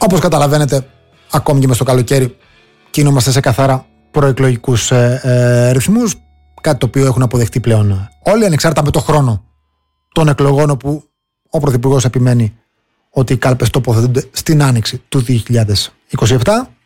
Όπως καταλαβαίνετε, ακόμη και μες στο καλοκαίρι κινούμαστε σε καθαρά προεκλογικούς ρυθμούς, κάτι το οποίο έχουν αποδεχτεί πλέον όλοι, ανεξάρτητα με το χρόνο των εκλογών, όπου ο Πρωθυπουργός επιμένει ότι οι κάλπες τοποθετούνται στην άνοιξη του 2027.